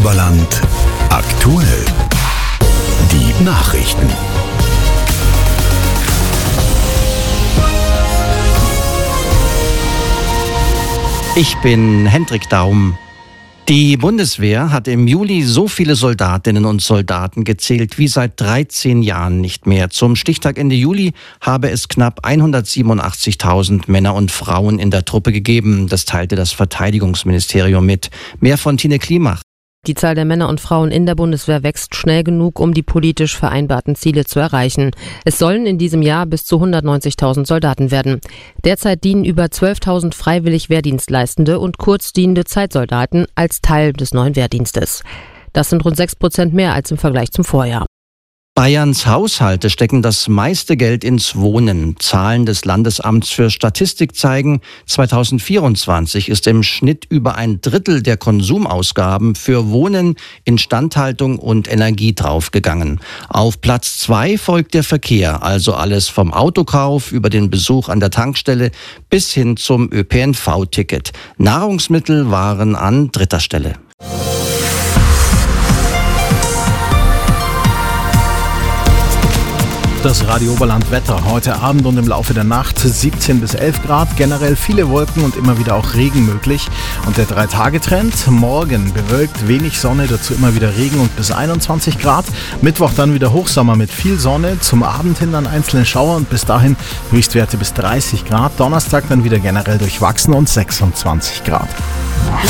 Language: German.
Oberland aktuell. Die Nachrichten. Ich bin Hendrik Daum. Die Bundeswehr hat im Juli so viele Soldatinnen und Soldaten gezählt wie seit 13 Jahren nicht mehr. Zum Stichtag Ende Juli habe es knapp 187.000 Männer und Frauen in der Truppe gegeben. Das teilte das Verteidigungsministerium mit. Mehr von Tine Klimach. Die Zahl der Männer und Frauen in der Bundeswehr wächst schnell genug, um die politisch vereinbarten Ziele zu erreichen. Es sollen in diesem Jahr bis zu 190.000 Soldaten werden. Derzeit dienen über 12.000 freiwillig Wehrdienstleistende und kurzdienende Zeitsoldaten als Teil des neuen Wehrdienstes. Das sind rund 6% mehr als im Vergleich zum Vorjahr. Bayerns Haushalte stecken das meiste Geld ins Wohnen. Zahlen des Landesamts für Statistik zeigen, 2024 ist im Schnitt über ein Drittel der Konsumausgaben für Wohnen, Instandhaltung und Energie draufgegangen. Auf Platz 2 folgt der Verkehr, also alles vom Autokauf über den Besuch an der Tankstelle bis hin zum ÖPNV-Ticket. Nahrungsmittel waren an dritter Stelle. Das Radio Oberland Wetter. Heute Abend und im Laufe der Nacht 17 bis 11 Grad. Generell viele Wolken und immer wieder auch Regen möglich. Und der 3-Tage-Trend. Morgen bewölkt, wenig Sonne, dazu immer wieder Regen und bis 21 Grad. Mittwoch dann wieder Hochsommer mit viel Sonne. Zum Abend hin dann einzelne Schauer und bis dahin Höchstwerte bis 30 Grad. Donnerstag dann wieder generell durchwachsen und 26 Grad.